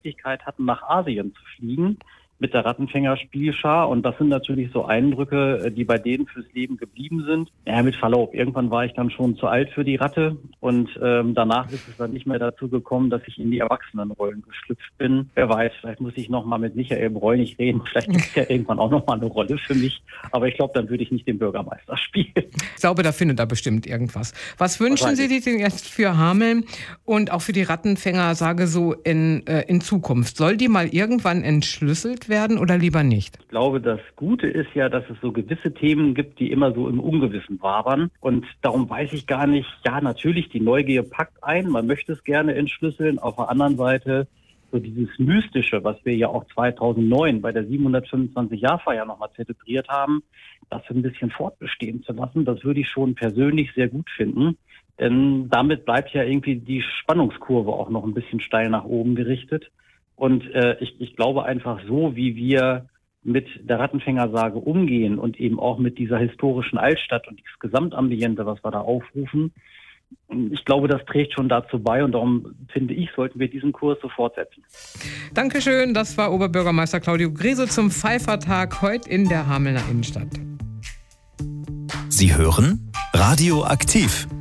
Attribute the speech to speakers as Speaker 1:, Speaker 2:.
Speaker 1: Möglichkeit hatten, nach Asien zu fliegen mit der Rattenfänger-Spielschar. Und das sind natürlich so Eindrücke, die bei denen fürs Leben geblieben sind. Ja, mit Verlaub, irgendwann war ich dann schon zu alt für die Ratte. Und danach ist es dann nicht mehr dazu gekommen, dass ich in die Erwachsenenrollen geschlüpft bin. Wer weiß, vielleicht muss ich nochmal mit Michael Bräunig reden. Vielleicht gibt es ja irgendwann auch nochmal eine Rolle für mich. Aber ich glaube, dann würde ich nicht den Bürgermeister spielen.
Speaker 2: Ich glaube, da findet er bestimmt irgendwas. Was wünschen Sie sich denn jetzt für Hameln und auch für die Rattenfänger, sage so, in Zukunft? Soll die mal irgendwann entschlüsselt werden oder lieber nicht?
Speaker 1: Ich glaube, das Gute ist ja, dass es so gewisse Themen gibt, die immer so im Ungewissen wabern. Und darum weiß ich gar nicht, ja, natürlich, die Neugier packt ein, man möchte es gerne entschlüsseln. Auf der anderen Seite so dieses Mystische, was wir ja auch 2009 bei der 725-Jahr-Feier nochmal zelebriert haben, das ein bisschen fortbestehen zu lassen, das würde ich schon persönlich sehr gut finden. Denn damit bleibt ja irgendwie die Spannungskurve auch noch ein bisschen steil nach oben gerichtet. Und ich glaube einfach so, wie wir mit der Rattenfängersage umgehen und eben auch mit dieser historischen Altstadt und das Gesamtambiente, was wir da aufrufen, ich glaube, das trägt schon dazu bei und darum finde ich, sollten wir diesen Kurs so fortsetzen.
Speaker 2: Dankeschön, das war Oberbürgermeister Claudio Griese zum Pfeiffertag heute in der Hamelner Innenstadt.
Speaker 3: Sie hören Radio aktiv,